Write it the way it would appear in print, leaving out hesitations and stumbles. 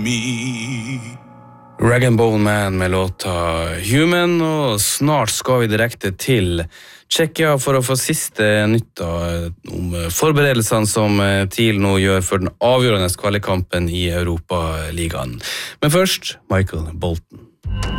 Rag and Bone Man med låta Human, og snart skal vi direkte til Tsjekkia for å få siste nytt om forberedelsene som TIL nå gjør for den avgjørende kvalikkampen i Europaligaen. Men først, Michael Bolton.